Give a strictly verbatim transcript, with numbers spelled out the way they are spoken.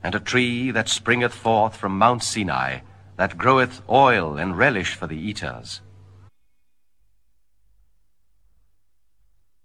and a tree that springeth forth from Mount Sinai, that groweth oil and relish for the eaters,